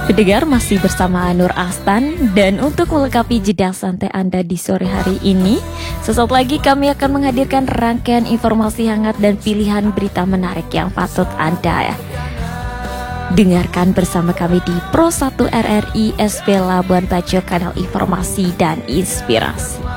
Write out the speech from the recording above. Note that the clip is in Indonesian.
Pendengar masih bersama Nur Astan, dan untuk melengkapi jeda santai Anda di sore hari ini, sesaat lagi kami akan menghadirkan rangkaian informasi hangat dan pilihan berita menarik yang patut Anda dengarkan bersama kami di Pro 1 RRI SP Labuan Bajo, kanal informasi dan inspirasi.